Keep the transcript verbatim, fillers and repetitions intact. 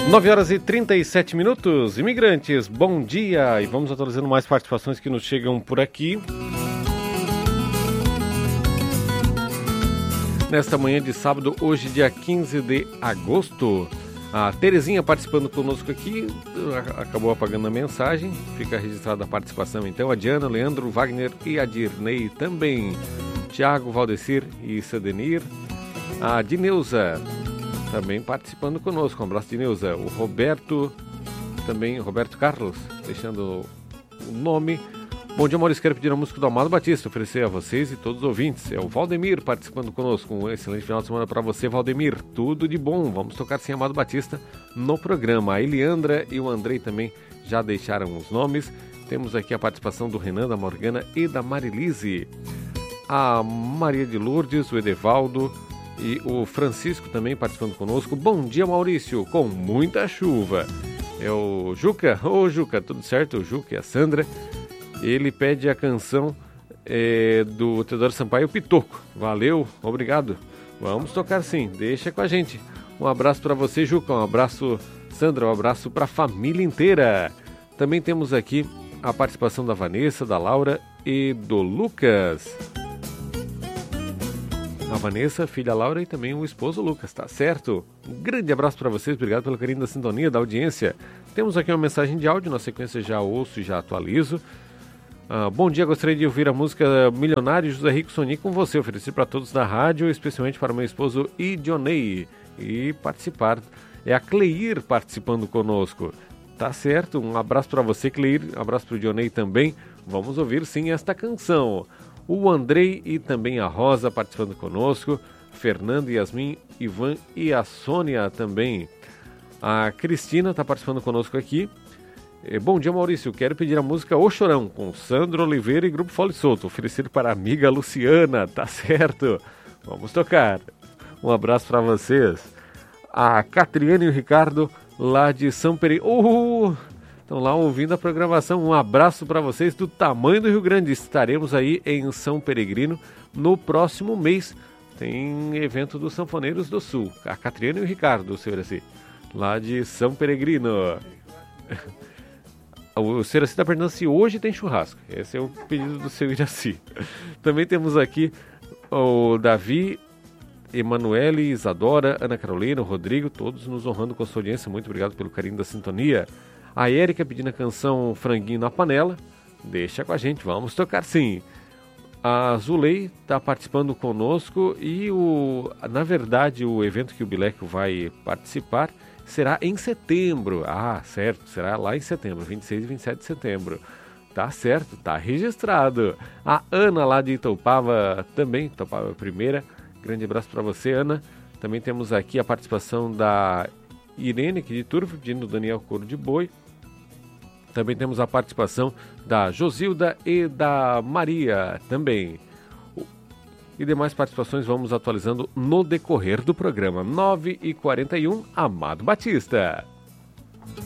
nove horas e trinta e sete minutos. Imigrantes, bom dia. E vamos atualizando mais participações que nos chegam por aqui. Nesta manhã de sábado, hoje dia quinze de agosto. A Terezinha participando conosco aqui, acabou apagando a mensagem, fica registrada a participação então. A Diana, Leandro, Wagner e a Dirnei também. Tiago, Valdecir e Sedenir. A Dineuza também participando conosco, um abraço Dineuza. O Roberto, também Roberto Carlos, deixando o nome. Bom dia, Maurício, quero pedir a música do Amado Batista, oferecer a vocês e todos os ouvintes. É o Valdemir participando conosco. Um excelente final de semana para você, Valdemir. Tudo de bom. Vamos tocar sem Amado Batista no programa. A Eliandra e o Andrei também já deixaram os nomes. Temos aqui a participação do Renan, da Morgana e da Marilise. A Maria de Lourdes, o Edevaldo e o Francisco também participando conosco. Bom dia, Maurício, com muita chuva. É o Juca. Ô, Juca, tudo certo? O Juca e a Sandra. Ele pede a canção é, do Teodoro Sampaio, Pitoco. Valeu, obrigado. Vamos tocar sim, deixa com a gente. Um abraço para você, Juca. Um abraço, Sandra. Um abraço para a família inteira. Também temos aqui a participação da Vanessa, da Laura e do Lucas. A Vanessa, filha Laura e também o esposo Lucas, tá certo? Um grande abraço para vocês, obrigado pelo carinho da sintonia, da audiência. Temos aqui uma mensagem de áudio, na sequência já ouço e já atualizo. Ah, bom dia, gostaria de ouvir a música Milionário José Rico Soni com você, oferecido para todos da rádio, especialmente para meu esposo Idionei. E participar, é a Cleir participando conosco. Tá certo, um abraço para você, Cleir, um abraço para o Idionei também. Vamos ouvir sim esta canção. O Andrei e também a Rosa participando conosco, Fernando, Yasmin, Ivan e a Sônia também. A Cristina está participando conosco aqui. Bom dia, Maurício, quero pedir a música O Chorão, com Sandro Oliveira e Grupo Fole Solto, oferecido para a amiga Luciana, tá certo? Vamos tocar. Um abraço para vocês. A Catriane e o Ricardo, lá de São Peregrino. Uh, estão lá ouvindo a programação. Um abraço para vocês do tamanho do Rio Grande. Estaremos aí em São Peregrino no próximo mês. Tem evento dos Sanfoneiros do Sul. A Catriane e o Ricardo, senhor assim, lá de São Peregrino. O senhor assim está perguntando se hoje tem churrasco. Esse é o pedido do seu Iraci. Também temos aqui o Davi, Emanuele, Isadora, Ana Carolina, o Rodrigo, todos nos honrando com a sua audiência. Muito obrigado pelo carinho da sintonia. A Érica pedindo a canção Franguinho na Panela. Deixa com a gente, vamos tocar sim. A Zulei está participando conosco e, o, na verdade, o evento que o Bileco vai participar será em setembro. Ah, certo, será lá em setembro, vinte e seis e vinte e sete de setembro. Tá certo, tá registrado. A Ana lá de Itaupava também, Itaupava primeira. Grande abraço para você, Ana. Também temos aqui a participação da Irene aqui de Turvo, pedindo Daniel Couro de Boi. Também temos a participação da Josilda e da Maria também. E demais participações vamos atualizando no decorrer do programa. nove e quarenta e um, Amado Batista.